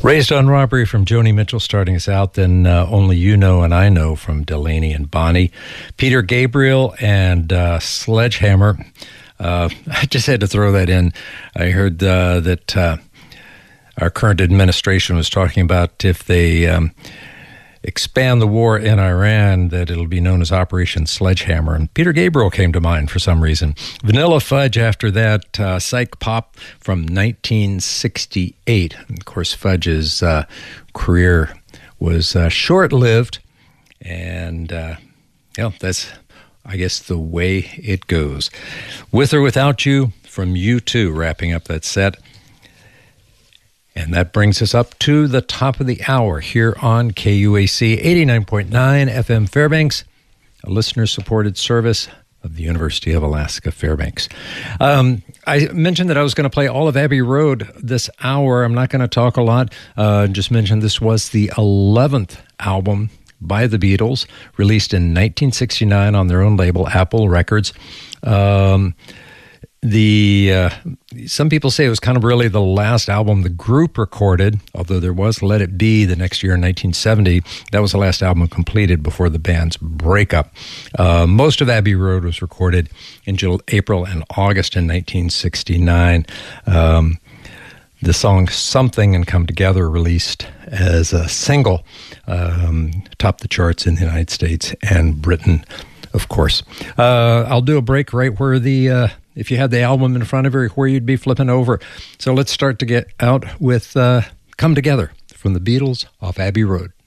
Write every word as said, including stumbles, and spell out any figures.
Raised on Robbery from Joni Mitchell starting us out, then uh, Only You Know and I Know from Delaney and Bonnie. Peter Gabriel and uh, Sledgehammer. Uh, I just had to throw that in. I heard uh, that uh, our current administration was talking about if they um, expand the war in Iran, that it'll be known as Operation Sledgehammer. And Peter Gabriel came to mind for some reason. Vanilla Fudge after that, uh, Psych Pop from nineteen sixty-eight. And of course, Fudge's uh, career was uh, short-lived. And, uh, yeah, that's, I guess, the way it goes. With or Without You from U two, wrapping up that set. And that brings us up to the top of the hour here on K U A C eighty-nine point nine F M Fairbanks, a listener-supported service of the University of Alaska Fairbanks. Um, I mentioned that I was going to play all of Abbey Road this hour. I'm not going to talk a lot. Uh, just mentioned this was the eleventh album by the Beatles, released in nineteen sixty-nine on their own label, Apple Records. Um, the uh, some people say it was kind of really the last album the group recorded, although there was Let It Be the next year in nineteen seventy. That was the last album completed before the band's breakup. Uh, most of Abbey Road was recorded in April and August in nineteen sixty-nine. Um, the song Something and Come Together, released as a single, um, topped the charts in the United States and Britain, of course. Uh, I'll do a break right where the, uh, if you had the album in front of you, where you'd be flipping over. So let's start to get out with uh, Come Together from the Beatles off Abbey Road.